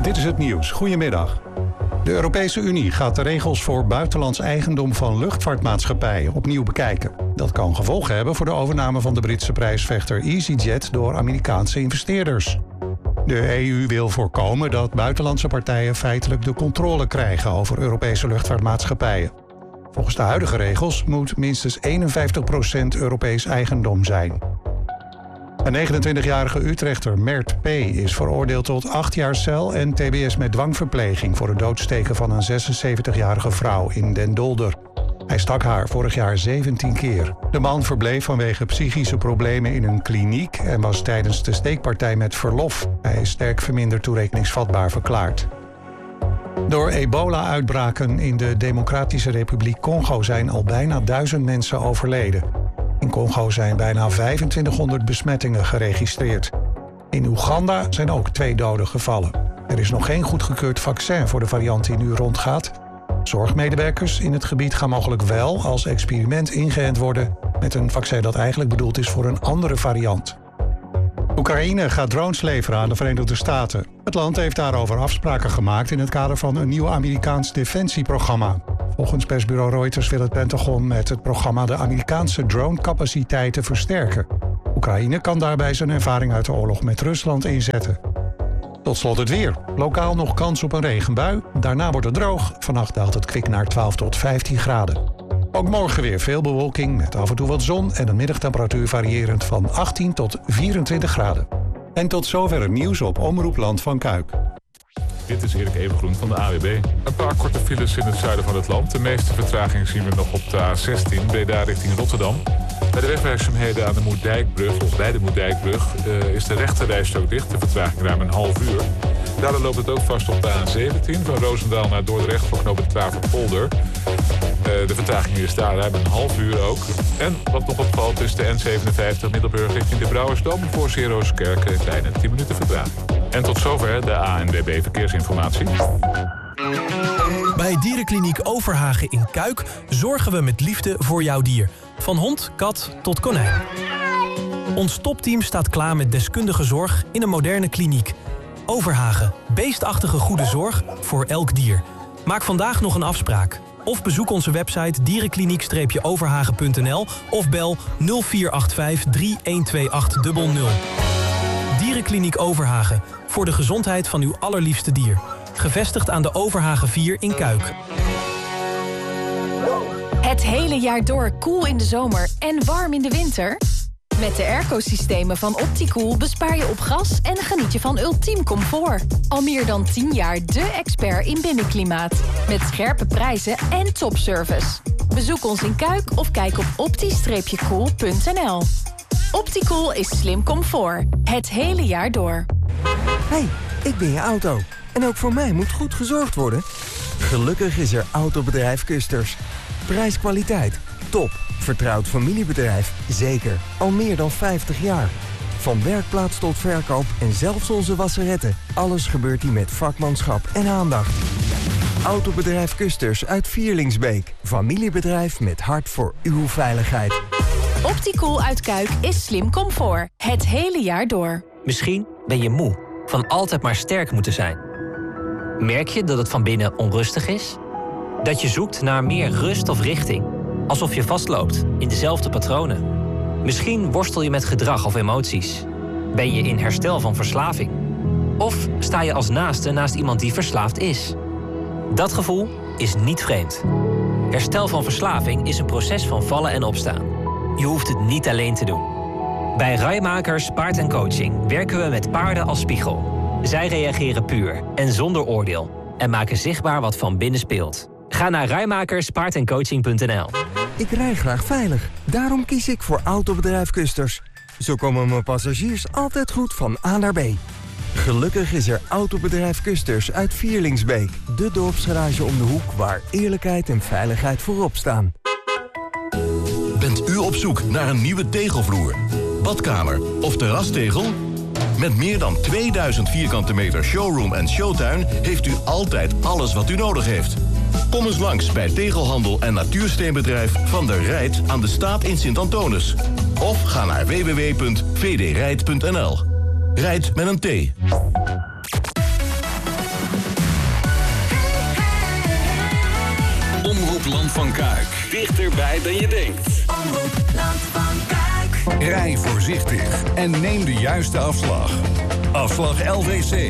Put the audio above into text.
Dit is het nieuws. Goedemiddag. De Europese Unie gaat de regels voor buitenlands eigendom van luchtvaartmaatschappijen opnieuw bekijken. Dat kan gevolgen hebben voor de overname van de Britse prijsvechter EasyJet door Amerikaanse investeerders. De EU wil voorkomen dat buitenlandse partijen feitelijk de controle krijgen over Europese luchtvaartmaatschappijen. Volgens de huidige regels moet minstens 51% Europees eigendom zijn. Een 29-jarige Utrechter, Mert P., is veroordeeld tot 8 jaar cel en tbs met dwangverpleging voor het doodsteken van een 76-jarige vrouw in Den Dolder. Hij stak haar vorig jaar 17 keer. De man verbleef vanwege psychische problemen in een kliniek en was tijdens de steekpartij met verlof. Hij is sterk verminderd toerekeningsvatbaar verklaard. Door ebola-uitbraken in de Democratische Republiek Congo zijn al bijna 1000 mensen overleden. In Congo zijn bijna 2500 besmettingen geregistreerd. In Oeganda zijn ook 2 doden gevallen. Er is nog geen goedgekeurd vaccin voor de variant die nu rondgaat. Zorgmedewerkers in het gebied gaan mogelijk wel als experiment ingeënt worden met een vaccin dat eigenlijk bedoeld is voor een andere variant. Oekraïne gaat drones leveren aan de Verenigde Staten. Het land heeft daarover afspraken gemaakt in het kader van een nieuw Amerikaans defensieprogramma. Volgens persbureau Reuters wil het Pentagon met het programma de Amerikaanse dronecapaciteiten versterken. Oekraïne kan daarbij zijn ervaring uit de oorlog met Rusland inzetten. Tot slot het weer. Lokaal nog kans op een regenbui. Daarna wordt het droog. Vannacht daalt het kwik naar 12 tot 15 graden. Ook morgen weer veel bewolking met af en toe wat zon en een middagtemperatuur variërend van 18 tot 24 graden. En tot zover het nieuws op Omroep Land van Kuik. Dit is Erik Evengroen van de AWB. Een paar korte files in het zuiden van het land. De meeste vertraging zien we nog op de A16, Breda richting Rotterdam. Bij de wegwerkzaamheden aan de Moerdijkbrug, of bij de Moerdijkbrug, is de rechterrijstrook dicht. De vertraging ruim een half uur. Daardoor loopt het ook vast op de A17, van Roosendaal naar Dordrecht voor knooppunt Klaverpolder. De vertraging is daar ruim een half uur ook. En wat nog opvalt is de N57 Middelburg richting de Brouwersdam voor Zeerooskerk een kleine 10 minuten vertraging. En tot zover de ANWB Verkeersinformatie. Bij Dierenkliniek Overhagen in Kuik zorgen we met liefde voor jouw dier. Van hond, kat tot konijn. Ons topteam staat klaar met deskundige zorg in een moderne kliniek. Overhagen, beestachtige goede zorg voor elk dier. Maak vandaag nog een afspraak. Of bezoek onze website dierenkliniek-overhagen.nl of bel 0485 3128 00. Dierenkliniek Overhagen, voor de gezondheid van uw allerliefste dier. Gevestigd aan de Overhagen 4 in Kuik. Het hele jaar door koel in de zomer en warm in de winter? Met de airco-systemen van Opticool bespaar je op gas en geniet je van ultiem comfort. Al meer dan 10 jaar de expert in binnenklimaat. Met scherpe prijzen en topservice. Bezoek ons in Kuik of kijk op optie-cool.nl. Opticool is slim comfort. Het hele jaar door. Hey, ik ben je auto. En ook voor mij moet goed gezorgd worden. Gelukkig is er Autobedrijf Kusters. Prijs-kwaliteit. Top. Vertrouwd familiebedrijf. Zeker. Al meer dan 50 jaar. Van werkplaats tot verkoop en zelfs onze wasseretten. Alles gebeurt hier met vakmanschap en aandacht. Autobedrijf Kusters uit Vierlingsbeek. Familiebedrijf met hart voor uw veiligheid. Opticool uit Kuik is slim comfort. Het hele jaar door. Misschien ben je moe van altijd maar sterk moeten zijn. Merk je dat het van binnen onrustig is? Dat je zoekt naar meer rust of richting? Alsof je vastloopt in dezelfde patronen. Misschien worstel je met gedrag of emoties. Ben je in herstel van verslaving? Of sta je als naaste naast iemand die verslaafd is? Dat gevoel is niet vreemd. Herstel van verslaving is een proces van vallen en opstaan. Je hoeft het niet alleen te doen. Bij Rijmakers Paard en Coaching werken we met paarden als spiegel. Zij reageren puur en zonder oordeel en maken zichtbaar wat van binnen speelt. Ga naar rijmakerspaardencoaching.nl. Ik rij graag veilig. Daarom kies ik voor Autobedrijf Kusters. Zo komen mijn passagiers altijd goed van A naar B. Gelukkig is er Autobedrijf Kusters uit Vierlingsbeek. De dorpsgarage om de hoek waar eerlijkheid en veiligheid voorop staan. Bent u op zoek naar een nieuwe tegelvloer, badkamer of terrastegel? Met meer dan 2000 vierkante meter showroom en showtuin heeft u altijd alles wat u nodig heeft. Kom eens langs bij Tegelhandel en Natuursteenbedrijf Van der Rijt aan de Staat in Sint-Antonis. Of ga naar www.vdrijt.nl. Rijt met een T. Land van Kuik. Dichterbij dan je denkt. Omroep Land van Kuik. Rij voorzichtig en neem de juiste afslag. Afslag LDC.